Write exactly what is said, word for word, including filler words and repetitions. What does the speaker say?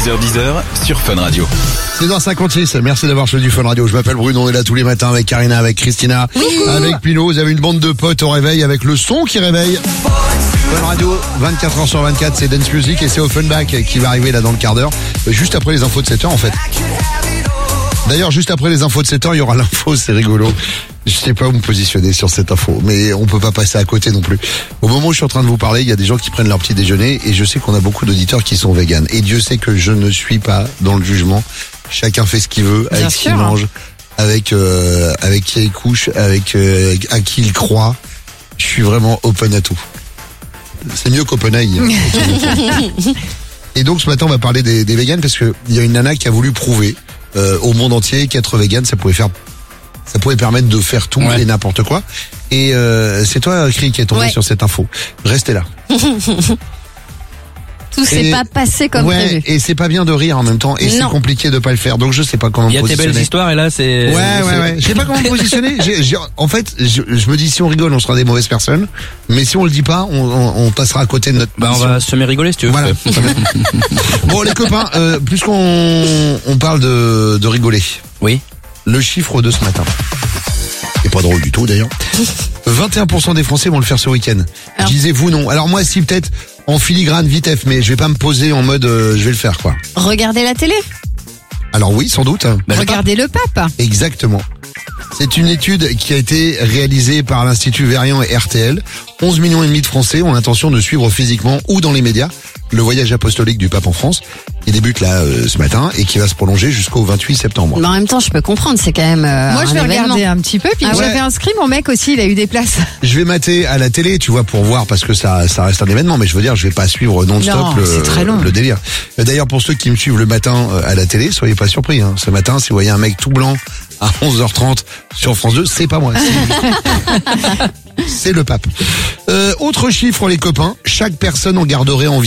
neuf heures dix sur Fun Radio. seize heures cinquante-six, merci d'avoir choisi Fun Radio. Je m'appelle Bruno, on est là tous les matins avec Karina, avec Christina, Coucou. Avec Pino. Vous avez une bande de potes au réveil avec le son qui réveille. Fun Radio, vingt-quatre heures sur vingt-quatre, c'est Dance Music et c'est Offenbach qui va arriver là dans le quart d'heure, juste après les infos de sept heures en fait. D'ailleurs, juste après les infos de sept heures, il y aura l'info, c'est rigolo. Je sais pas où me positionner sur cette info, mais on peut pas passer à côté non plus. Au moment où je suis en train de vous parler, il y a des gens qui prennent leur petit déjeuner et je sais qu'on a beaucoup d'auditeurs qui sont véganes. Et Dieu sait que je ne suis pas dans le jugement. Chacun fait ce qu'il veut, avec ce qu'il mange, avec euh, avec qui il couche, avec euh, à qui il croit. Je suis vraiment open à tout. C'est mieux qu'OpenAI. Et donc ce matin, on va parler des, des véganes parce que il y a une nana qui a voulu prouver euh, au monde entier qu'être végane, ça pouvait faire Ça pouvait permettre de faire tout ouais. et n'importe quoi. Et euh, c'est toi, Cri, qui est tombé ouais. sur cette info. Restez là. Tout s'est pas passé comme ouais, prévu. Et c'est pas bien de rire en même temps. Et c'est compliqué de pas le faire. Donc je sais pas comment me positionner. Il y a tes belles histoires et là c'est... Ouais, ouais, ouais. Je sais pas comment me positionner. J'ai, j'ai, en fait, je, je me dis si on rigole, on sera des mauvaises personnes. Mais si on le dit pas, on, on, on passera à côté de notre... Bah on va se met rigoler si tu veux. Voilà. Bon les copains, euh, plus qu'on on parle de, de rigoler. Oui. Le chiffre de ce matin. C'est pas drôle du tout d'ailleurs. vingt et un pour cent des Français vont le faire ce week-end. Alors. Je disais vous non. Alors moi si peut-être en filigrane vite F, mais je vais pas me poser en mode euh, je vais le faire quoi. Regardez la télé. Alors oui, sans doute. Bah, Regardez le pape. le pape. Exactement. C'est une étude qui a été réalisée par l'Institut Verian et R T L. onze millions et demi de Français ont l'intention de suivre physiquement ou dans les médias le voyage apostolique du pape en France, qui débute là euh, ce matin et qui va se prolonger jusqu'au vingt-huit septembre. Mais en même temps, je peux comprendre, c'est quand même euh, Moi, un je vais événement. regarder un petit peu, puis Ah ouais. j'avais inscrit mon mec aussi, il a eu des places. Je vais mater à la télé, tu vois, pour voir, parce que ça, ça reste un événement, mais je veux dire, je vais pas suivre non-stop Non, le, c'est très long. le délire. D'ailleurs, pour ceux qui me suivent le matin à la télé, soyez pas surpris. Hein. Ce matin, si vous voyez un mec tout blanc à onze heures trente sur France deux, c'est pas moi. C'est, c'est le pape. Euh, autre chiffre, les copains, chaque personne en garderait environ